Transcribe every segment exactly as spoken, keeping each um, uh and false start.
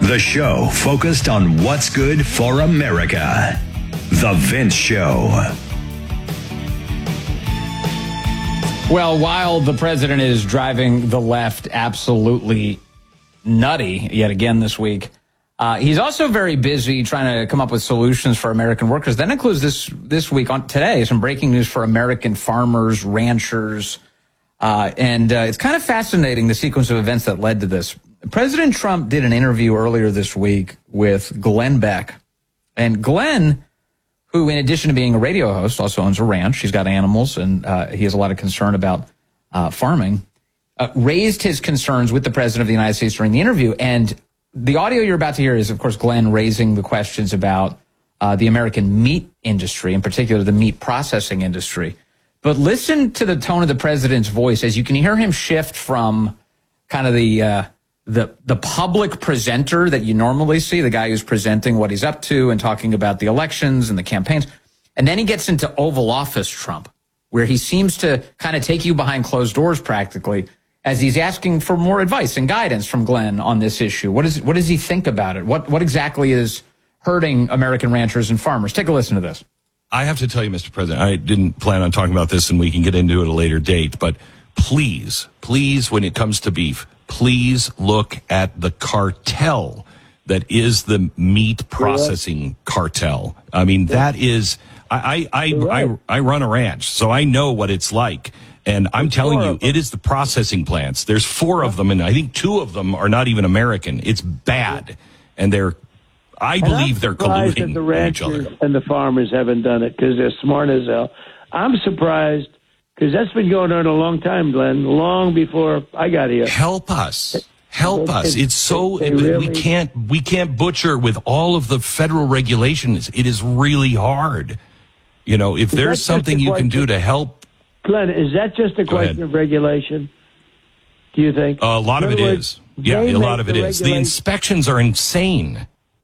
The show focused on what's good for America. The Vince Show. Well, while the president is driving the left absolutely nutty yet again this week, uh, he's also very busy trying to come up with solutions for American workers. That includes this this week on today some breaking news for American farmers, ranchers, uh, and uh, it's kind of fascinating the sequence of events that led to this. President Trump did an interview earlier this week with Glenn Beck, and Glenn, who in addition to being a radio host, also owns a ranch. He's got animals, and uh, he has a lot of concern about uh, farming, uh, raised his concerns with the president of the United States during the interview. And the audio you're about to hear is, of course, Glenn raising the questions about uh, the American meat industry, in particular the meat processing industry. But listen to the tone of the president's voice as you can hear him shift from kind of the uh, the the public presenter that you normally see, the guy who's presenting what he's up to and talking about the elections and the campaigns. And then he gets into Oval Office Trump, where he seems to kind of take you behind closed doors practically as he's asking for more advice and guidance from Glenn on this issue. What is what does he think about it? What what exactly is hurting American ranchers and farmers? Take a listen to this. I have to tell you, Mister President, I didn't plan on talking about this, and we can get into it at a later date, but please, please, when it comes to beef, please look at the cartel that is the meat processing cartel. I mean, that is, I, I, I, I, I run a ranch, so I know what it's like. And I'm telling you, it is the processing plants. There's four of them, and I think two of them are not even American. It's bad. And they're, I believe they're colluding the with each other. And the farmers haven't done it because they're smart as hell. I'm surprised. Because that's been going on a long time, Glenn, long before I got here. Help us. Help us. It's so, they really, we can't, we can't butcher with all of the federal regulations. It is really hard. You know, if there's something you can do to help. Glenn, is that just a question of regulation? Do you think? Uh, a lot of it is. Yeah, a lot of it is. The inspections are insane.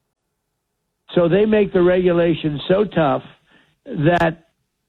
So they make the regulations so tough that.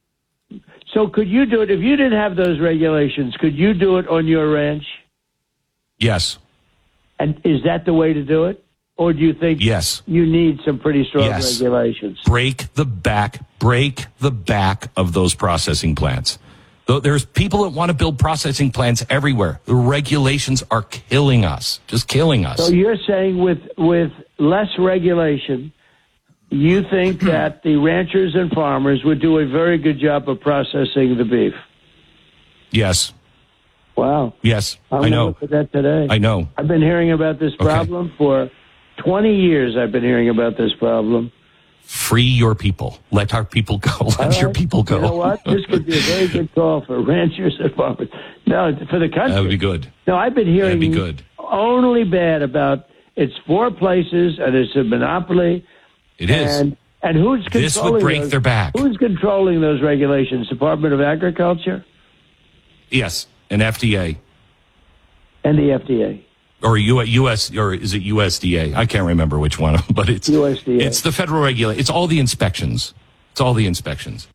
So could you do it, if you didn't have those regulations, could you do it on your ranch? Yes. And is that the way to do it? Or do you think yes. you need some pretty strong yes. regulations? Break the back, break the back of those processing plants. There's people that want to build processing plants everywhere. The regulations are killing us, just killing us. So you're saying with with less regulation, you think that the ranchers and farmers would do a very good job of processing the beef? Yes. Wow. Yes, I'm I know. Look at that today. I know. I've been hearing about this problem okay. for twenty years. I've been hearing about this problem. Free your people. Let our people go. Let right. your people go. You know what? This could be a very good call for ranchers and farmers. No, for the country. That would be good. No, I've been hearing That'd be good. only bad about it's four places and it's a monopoly. It is. And, and who's controlling This would break those, their back. Who's controlling those regulations? Department of Agriculture? Yes, an F D A. And the F D A. Or U S, or is it U S D A? I can't remember which one, but it's U S D A. It's the federal regulation. It's all the inspections. It's all the inspections.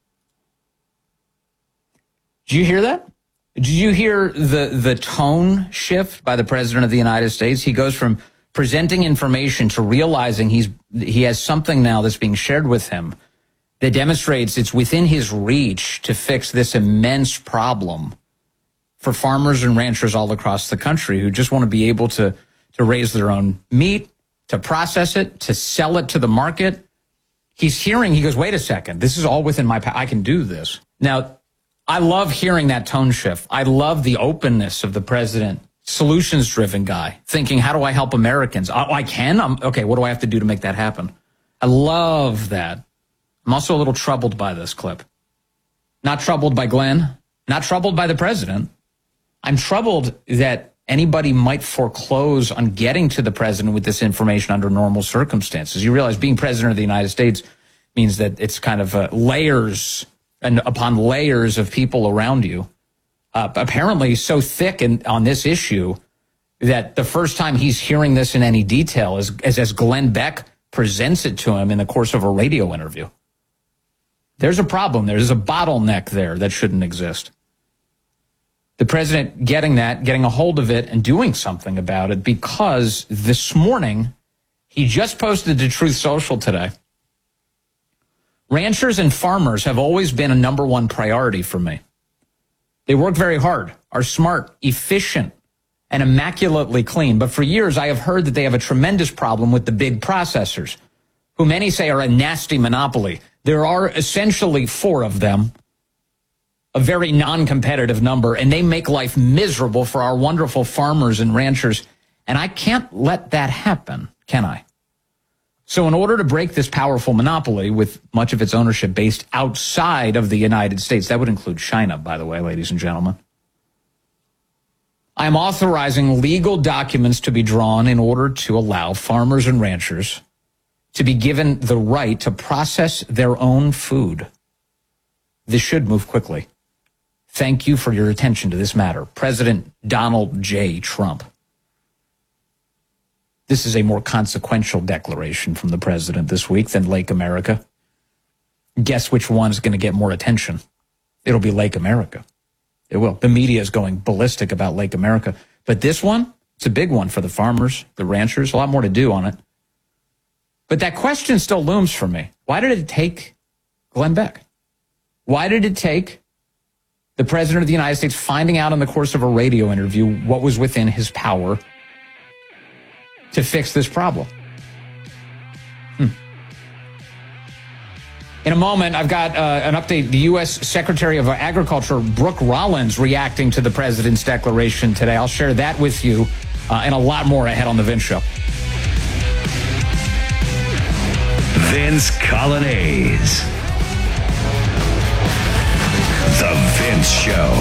Did you hear that? Did you hear the the tone shift by the president of the United States? He goes from presenting information to realizing he's he has something now that's being shared with him that demonstrates it's within his reach to fix this immense problem for farmers and ranchers all across the country who just want to be able to, to raise their own meat, to process it, to sell it to the market. He's hearing, he goes, wait a second, this is all within my power. I can do this. Now, I love hearing that tone shift. I love the openness of the president, solutions-driven guy, thinking, how do I help Americans? Oh, I can? I'm, okay, what do I have to do to make that happen? I love that. I'm also a little troubled by this clip. Not troubled by Glenn, not troubled by the president. I'm troubled that anybody might foreclose on getting to the president with this information under normal circumstances. You realize being president of the United States means that it's kind of uh, layers and upon layers of people around you. Uh, apparently so thick in, on this issue that the first time he's hearing this in any detail is, is as Glenn Beck presents it to him in the course of a radio interview. There's a problem there. There's a bottleneck there that shouldn't exist. The president getting that, getting a hold of it and doing something about it, because this morning He just posted to Truth Social today. Ranchers and farmers have always been a number one priority for me. They work very hard, are smart, efficient, and immaculately clean. But for years, I have heard that they have a tremendous problem with the big processors, who many say are a nasty monopoly. There are essentially four of them, a very non-competitive number, and they make life miserable for our wonderful farmers and ranchers. And I can't let that happen, can I? So in order to break this powerful monopoly with much of its ownership based outside of the United States, that would include China, by the way, ladies and gentlemen, I'm authorizing legal documents to be drawn in order to allow farmers and ranchers to be given the right to process their own food. This should move quickly. Thank you for your attention to this matter. President Donald J. Trump. This is a more consequential declaration from the president this week than Lake America. Guess which one's going to get more attention? It'll be Lake America. It will. The media is going ballistic about Lake America. But this one, it's a big one for the farmers, the ranchers, a lot more to do on it. But that question still looms for me. Why did it take Glenn Beck? Why did it take the president of the United States finding out in the course of a radio interview what was within his power to fix this problem? Hmm. In a moment, I've got uh, an update. The U S Secretary of Agriculture, Brooke Rollins, reacting to the president's declaration today. I'll share that with you uh, and a lot more ahead on The Vince Show. Vince Coglianese. The Vince Show.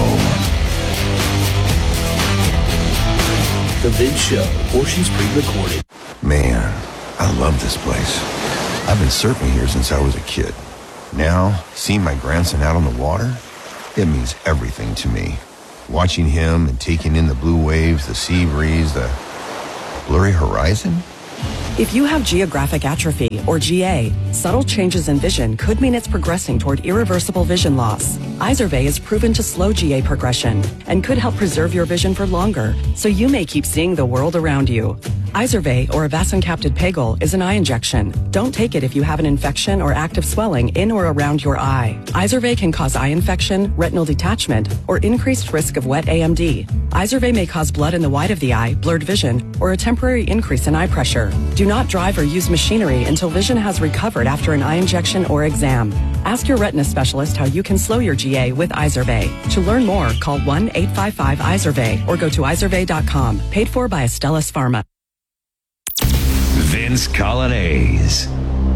The Vince Show, portions pre-recorded. Man, I love this place. I've been surfing here since I was a kid. Now, seeing my grandson out on the water, it means everything to me. Watching him and taking in the blue waves, the sea breeze, the blurry horizon. If you have geographic atrophy, or G A, subtle changes in vision could mean it's progressing toward irreversible vision loss. Izervay is proven to slow G A progression and could help preserve your vision for longer, so you may keep seeing the world around you. Izervay, or avacincaptad pegol, is an eye injection. Don't take it if you have an infection or active swelling in or around your eye. Izervay can cause eye infection, retinal detachment, or increased risk of wet A M D. Izervay may cause blood in the white of the eye, blurred vision, or a temporary increase in eye pressure. Do not drive or use machinery until vision has recovered after an eye injection or exam. Ask your retina specialist how you can slow your G A with Izervay. To learn more, call one eight five five Izervay or go to izervay dot com. Paid for by Astellas Pharma. Vince Coglianese.